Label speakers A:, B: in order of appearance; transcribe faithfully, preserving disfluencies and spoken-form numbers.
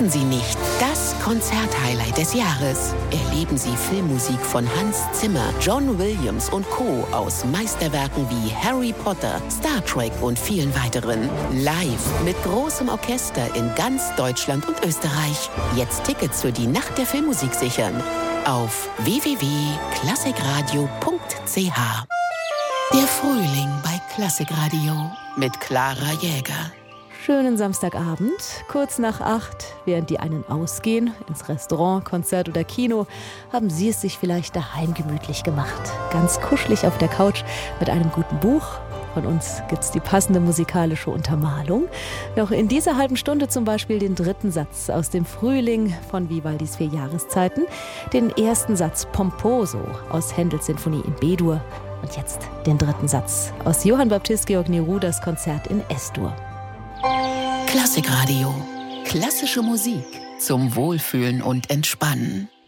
A: Verpassen Sie nicht das Konzerthighlight des Jahres. Erleben Sie Filmmusik von Hans Zimmer, John Williams und Co. aus Meisterwerken wie Harry Potter, Star Trek und vielen weiteren. Live mit großem Orchester in ganz Deutschland und Österreich. Jetzt Tickets für die Nacht der Filmmusik sichern. Auf w w w punkt klassikradio punkt c h. Der Frühling bei Klassikradio mit Clara Jäger.
B: Schönen Samstagabend, kurz nach acht, während die einen ausgehen, ins Restaurant, Konzert oder Kino, haben Sie es sich vielleicht daheim gemütlich gemacht. Ganz kuschelig auf der Couch mit einem guten Buch. Von uns gibt's die passende musikalische Untermalung. Noch in dieser halben Stunde zum Beispiel den dritten Satz aus dem Frühling von Vivaldis Vier Jahreszeiten, den ersten Satz Pomposo aus Händels Sinfonie in B-Dur und jetzt den dritten Satz aus Johann Baptist Georg Nerudas Konzert in S-Dur.
A: Klassikradio. Klassische Musik zum Wohlfühlen und Entspannen.